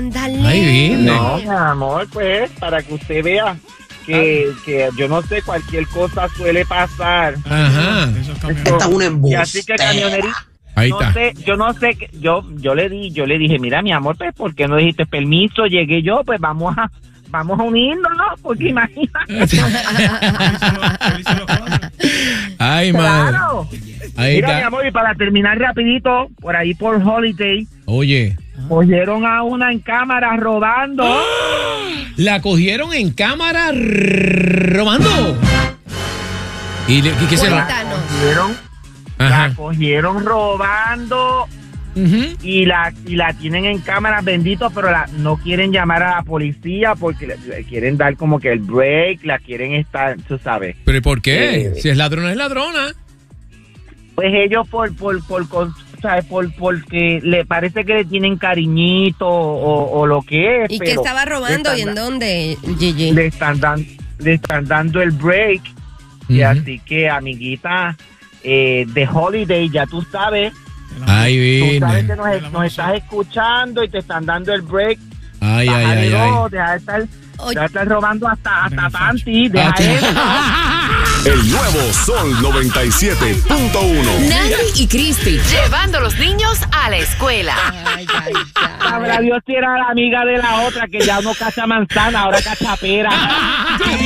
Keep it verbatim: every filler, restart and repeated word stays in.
Ándale. Ahí viene. No, mi amor, pues, para que usted vea que, que yo no sé, cualquier cosa suele pasar. Ajá. Esta es un embuste. Y así que camionerito. Ahí No está. sé, yo no sé, qué- yo yo le di, yo le dije, mira, mi amor, pues, ¿por qué no dijiste permiso? Llegué yo, pues vamos a vamos a unirnos, ¿no? Porque imagínate. Ay, madre. Claro. Ahí Mira, mi está. amor, y para terminar rapidito, por ahí por Holiday, Oye, cogieron a una en cámara robando. la cogieron en cámara r- robando. ¿Y le- qué, qué se va? Cuéntanos. Cogieron, Ajá. la cogieron robando Ujú. y la y la tienen en cámara, bendito, pero la, no quieren llamar a la policía porque le, le quieren dar como que el break, la quieren estar, tú sabes. ¿Pero y por qué? Eh, Si es ladrona, es ladrona. Pues ellos por por por, por ¿sabes? Por porque le parece que le tienen cariñito o, o lo que es. ¿Y qué pero estaba robando le y en están da- dónde, Gigi? Le están dando le están dando el break y Ujú. así que, amiguita, eh, de Holiday, ya tú sabes. Ahí Tú sabes viene. que nos, nos estás escuchando y te están dando el break. Ay, Baja ay, de ay, dos, ay. deja de estar, Oye. deja de estar robando hasta, hasta panty, deja Ah, eso. El nuevo Sol noventa y siete punto uno. Nandi y Cristi, llevando a los niños a la escuela. Ay, ay, ay. Sabrá Dios si era la amiga de la otra, que ya no cacha manzana, ahora cacha pera.